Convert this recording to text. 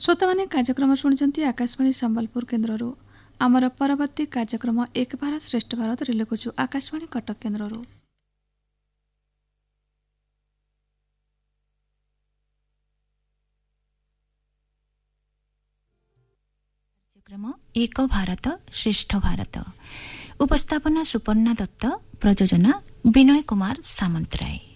श्रोताମାନେ କାର୍ଯ୍ୟକ୍ରମ ଶୁଣିଛନ୍ତି ଆକାଶବାଣୀ ସମ୍ବଲପୁର କେନ୍ଦ୍ରରୁ। ଆମର ପରବର୍ତ୍ତୀ କାର୍ଯ୍ୟକ୍ରମ ଏକ ଭାରତ ଶ୍ରେଷ୍ଠ ଭାରତ ରିଲେ କରୁଛୁ ଆକାଶବାଣୀ କଟକ କେନ୍ଦ୍ରରୁ। କାର୍ଯ୍ୟକ୍ରମ ଏକ ଭାରତ ଶ୍ରେଷ୍ଠ ଭାରତ। ଉପସ୍ଥାପନା ସୁପର୍ଣ୍ଣା ଦତ୍ତ, ପ୍ରଯୋଜନା ବିନୟ କୁମାର ସାମନ୍ତରାୟ।